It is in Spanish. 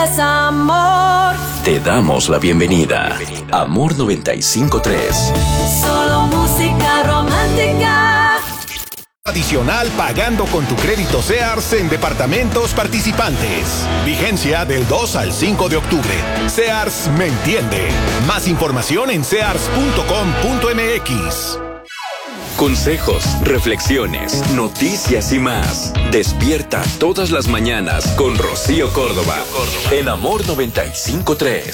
es amor. Te damos la bienvenida. Amor 95.3. Solo música romántica. Adicional pagando con tu crédito Sears en departamentos participantes. Vigencia del 2 al 5 de octubre. Sears me entiende. Más información en sears.com.mx. Consejos, reflexiones, noticias y más. Despierta todas las mañanas con Rocío Córdoba. En Amor 95.3.